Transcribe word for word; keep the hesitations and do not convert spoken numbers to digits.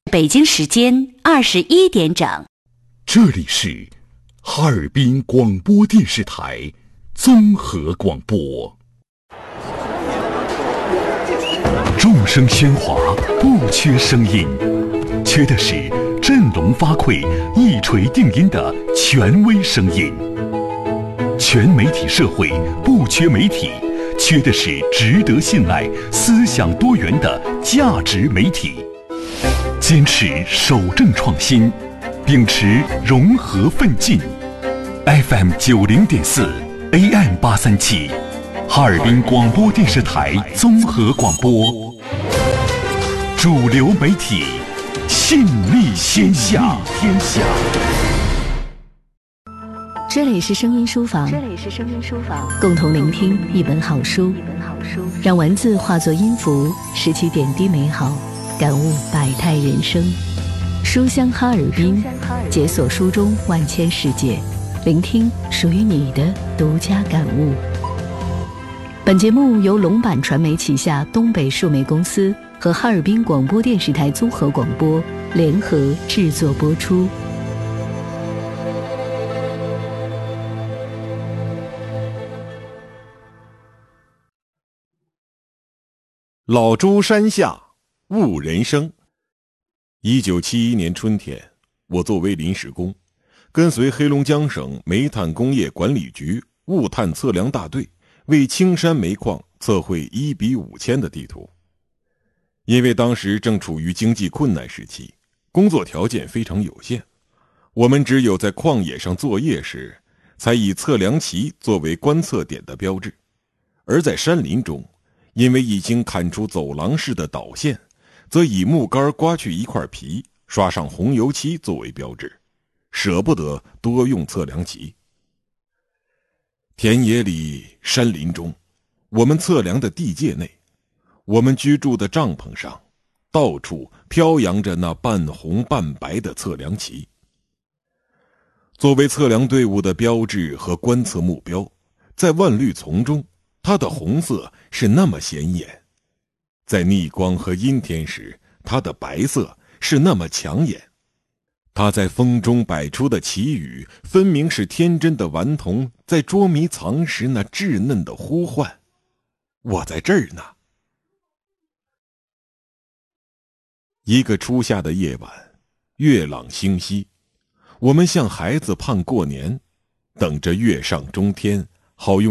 北京时间二十一点整。 这里是哈尔滨广播电视台综合广播。众声喧哗，不缺声音，缺的是振聋发聩、一锤定音的权威声音。全媒体社会不缺媒体，缺的是值得信赖、思想多元的价值媒体。坚持守正创新，秉持融合奋进。F M 九零点四 A M 八三七，哈尔滨广播电视台综合广播，主流媒体，信力天下。天下。 这里是声音书房， 这里是声音书房， 共同聆听一本好书， 一本好书， 让文字化作音符，拾起点滴美好，感悟百态人生。书香哈尔滨，解锁书中万千世界，聆听属于你的独家感悟。本节目由龙板传媒旗下东北数媒公司和哈尔滨广播电视台综合广播联合制作播出。 老朱山下悟人生。一九七一年春天，我作为临时工，跟随黑龙江省煤炭工业管理局物探测量大队为青山煤矿测绘一比五千的地图。因为当时正处于经济困难时期，工作条件非常有限，我们只有在旷野上作业时，才以测量旗作为观测点的标志。而在山林中，因为已经砍出走廊式的导线，则以木杆刮去一块皮，刷上红油漆作为标志，舍不得多用测量旗。田野里，山林中，我们测量的地界内，我们居住的帐篷上，到处飘扬着那半红半白的测量旗。作为测量队伍的标志和观测目标，在万绿丛中，它的红色是那么显眼，在逆光和阴天时，它的白色是那么抢眼。它在风中摆出的旗语，分明是天真的顽童在捉迷藏时那稚嫩的呼唤：我在这儿呢。一个初夏的夜晚，月朗星稀，我们像孩子盼过年，等着月上中天，好用